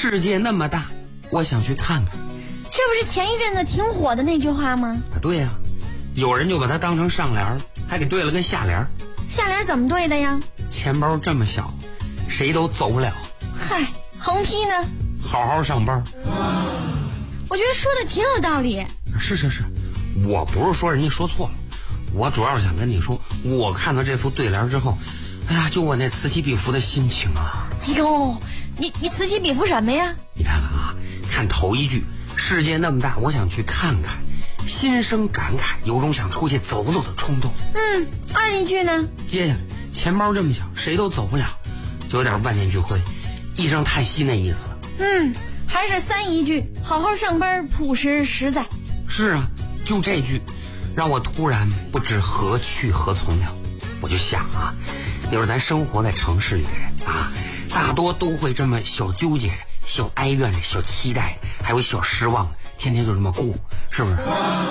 世界那么大，我想去看看。 这不是前一阵子挺火的那句话吗？ 对呀，有人就把它当成上联，还给对了个下联。 下联怎么对的呀？ 钱包这么小，谁都走不了。 嗨，横批呢？ 好好上班。 我觉得说的挺有道理。 是，我不是说人家说错了，我主要是想跟你说，我看到这副对联之后，哎呀，就我那此起彼伏的心情啊。 哎呦，你此起彼伏什么呀？ 你看看啊，看头一句，世界那么大，我想去看看，心生感慨，有种想出去走走的冲动。 二一句呢？ 接下来，钱包这么小，谁都走不了，就有点万念俱灰，一声叹息那意思了。 还是三一句，好好上班，朴实实在。 是啊，就这句，让我突然不知何去何从了。我就想啊，要是咱生活在城市里的人啊，大多都会这么小纠结、小哀怨着、小期待，还有小失望，天天就这么过，是不是？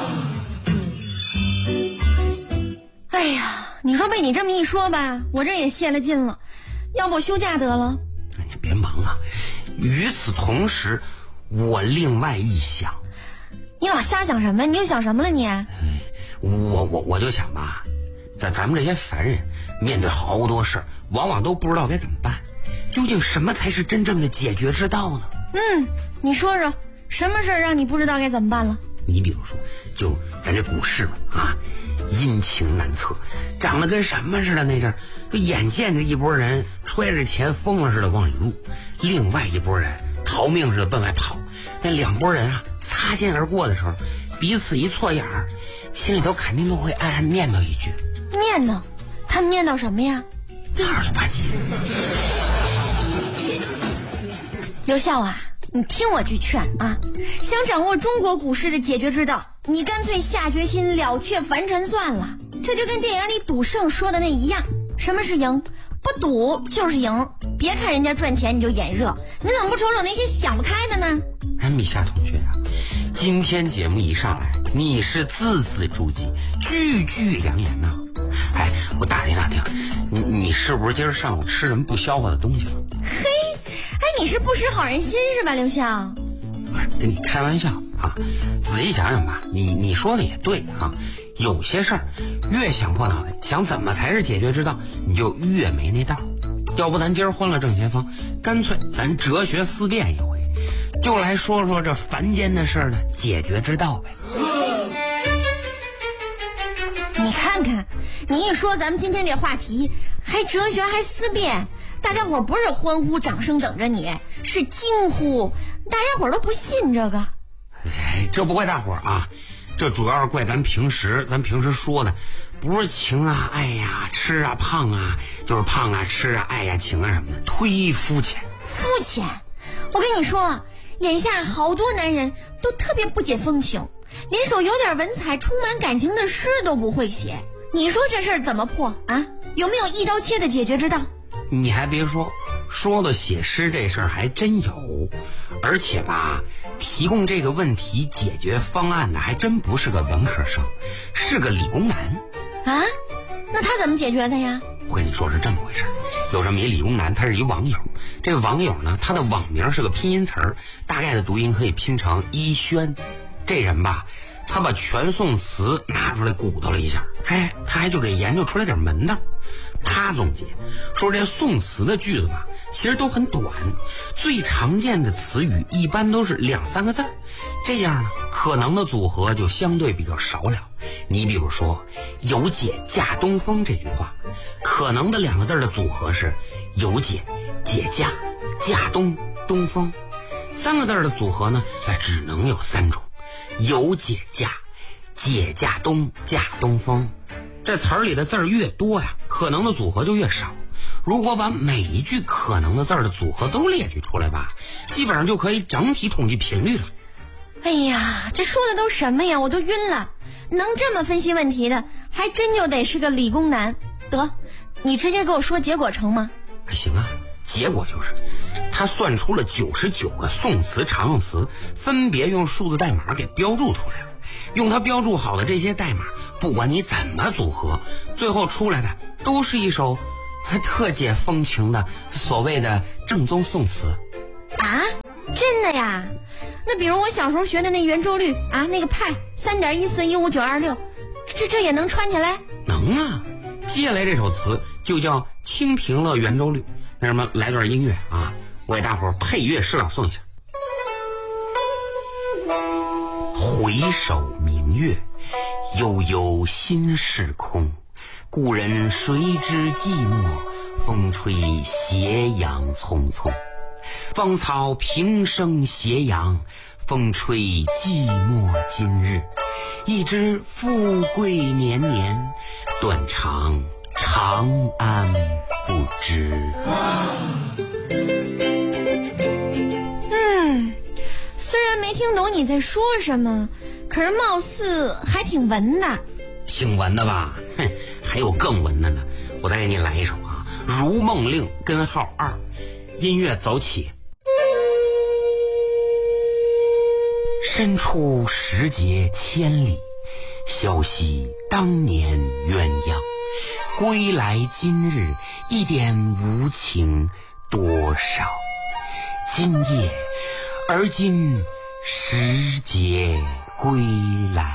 哎呀，你说被你这么一说吧，我这也泄了劲了，要不我休假得了？ 你别忙啊。与此同时，我另外一想。 你老瞎想什么？你又想什么了你？ 我就想吧，咱们这些凡人面对好多事儿，往往都不知道该怎么办。究竟什么才是真正的解决之道呢？ 你说说，什么事儿让你不知道该怎么办了？ 你比如说，就咱这股市吧啊，阴晴难测，涨得跟什么似的那阵儿，就眼见着一拨人揣着钱疯了似的往里入，另外一拨人逃命似的奔外跑。那两拨人啊，擦肩而过的时候，彼此一错眼儿，心里头肯定都会暗暗念叨一句。 念叨？他们念叨什么呀？ 二了吧唧。 刘笑啊，你听我句劝啊，想掌握中国股市的解决之道，你干脆下决心了却凡尘算了。这就跟电影里赌圣说的那一样，什么是赢？不赌就是赢。别看人家赚钱你就眼热，你怎么不瞅瞅那些想不开的呢？ 米夏同学啊，今天节目一上来，你是字字珠玑，句句良言呐。哎，我打听，你是不是今儿上午吃什么不消化的东西了？ 嘿，哎，你是不识好人心是吧，刘笑？ 不是跟你开玩笑啊，仔细想想吧，你说的也对啊。有些事儿越想破脑袋，想怎么才是解决之道，你就越没那道。要不咱今儿换了正前方，干脆咱哲学思辨一回，就来说说这凡间的事儿的解决之道呗。 你看看，你一说咱们今天这话题，还哲学还思辨，大家伙不是欢呼掌声等着你，是惊呼，大家伙都不信这个。 哎，这不怪大伙儿啊，这主要是怪咱平时说的，不是情啊、爱呀、吃啊、胖啊，就是胖啊、吃啊、爱呀、情啊什么的，忒肤浅。 肤浅？我跟你说，眼下好多男人都特别不解风情，连首有点文采、充满感情的诗都不会写。你说这事儿怎么破啊？有没有一刀切的解决之道？ 你还别说的写诗这事儿还真有，而且吧，提供这个问题解决方案的还真不是个文科生，是个理工男。 啊？那他怎么解决的呀？ 我跟你说是这么回事，有这么一理工男，他是一网友。这个网友呢，他的网名是个拼音词儿，大概的读音可以拼成一轩。这人吧，他把全宋词拿出来鼓捣了一下，他还就给研究出来点门道。他总结说，这宋词的句子吧，其实都很短，最常见的词语一般都是2-3个字，这样呢，可能的组合就相对比较少了。你比如说“有姐嫁东风”这句话，可能的2个字的组合是“有姐姐嫁嫁东风”，3个字的组合呢，只能有3种：有姐嫁姐嫁东风。这词儿里的字儿越多呀，可能的组合就越少。如果把每一句可能的字儿的组合都列举出来吧，基本上就可以整体统计频率了。 哎呀，这说的都什么呀？我都晕了。能这么分析问题的，还真就得是个理工男。得，你直接给我说结果成吗？ 行啊，结果就是他算出了99个宋词常用词，分别用数字代码给标注出来了。用它标注好的这些代码，不管你怎么组合，最后出来的都是一首特解风情的所谓的正宗宋词。 啊？ 真的呀？那比如我小时候学的那圆周率啊，那个派3.14159256，这也能串起来？ 能啊！接下来这首词就叫清平乐圆周率。那什么，来段音乐啊，我给大伙儿配乐诗朗诵一下。回首明月，悠悠心事空。故人谁知寂寞，风吹斜阳匆匆。芳草平生斜阳，风吹寂寞今日。一知富贵年年，断肠长安不知。 虽然没听懂你在说什么，可是貌似还挺文的。 挺文的吧？哼，还有更文的呢。我再给你来一首啊，《如梦令》根号2，音乐走起。身处时节千里，消息当年鸳鸯。归来今日，一点无情多少。今夜而今时节归来。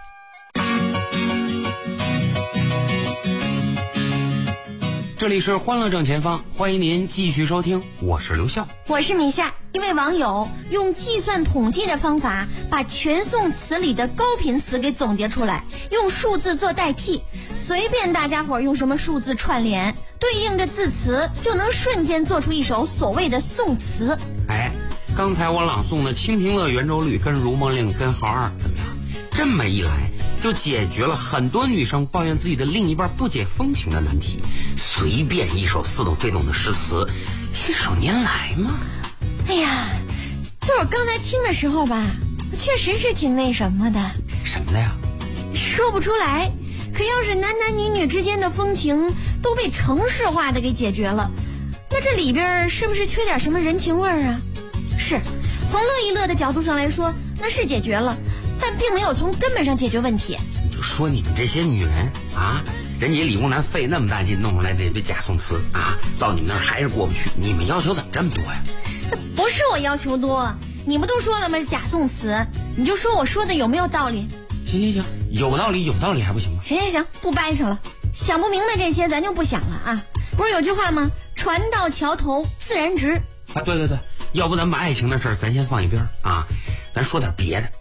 这里是欢乐正前方，欢迎您继续收听，我是刘笑， 我是米夏。一位网友用计算统计的方法把全宋词里的高频词给总结出来，用数字做代替，随便大家伙用什么数字串联，对应着字词，就能瞬间做出一首所谓的宋词。 哎，刚才我朗诵的清平乐圆周率跟如梦令根号2怎么样？这么一来就解决了很多女生抱怨自己的另一半不解风情的难题。随便一首似懂非懂的诗词，信手拈来吗？ 哎呀，就是刚才听的时候吧，确实是挺那什么的。 什么的呀？ 说不出来。可要是男男女女之间的风情都被程式化的给解决了，那这里边是不是缺点什么人情味儿啊？是，从乐一乐的角度上来说，那是解决了，但并没有从根本上解决问题。 你就说你们这些女人啊，人家理工男费那么大劲弄出来这假宋词啊，到你们那儿还是过不去，你们要求怎么这么多呀？ 不是我要求多，你不都说了吗？假宋词，你就说我说的有没有道理？ 行，有道理还不行吗？ 行，不掰扯了，想不明白这些咱就不想了啊。不是有句话吗？船到桥头自然直。 啊，对，要不咱把爱情的事儿咱先放一边啊，咱说点别的。